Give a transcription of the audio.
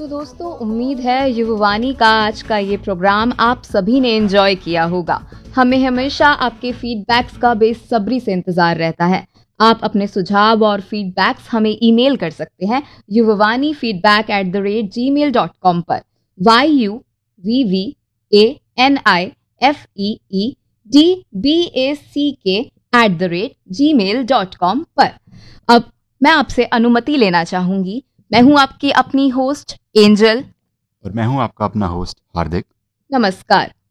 तो दोस्तों, उम्मीद है युववाणी का आज का ये प्रोग्राम आप सभी ने एंजॉय किया होगा। हमें हमेशा आपके फीडबैक्स का बेसब्री से इंतजार रहता है। आप अपने सुझाव और फीडबैक्स हमें ईमेल कर सकते हैं yuvavani@gmail.com पर yuvavaniFeedback@gmail.com पर। अब मैं आपसे अनुमति लेना चाहूंगी। मैं हूं आपकी अपनी होस्ट एंजल। और मैं हूं आपका अपना होस्ट हार्दिक। नमस्कार।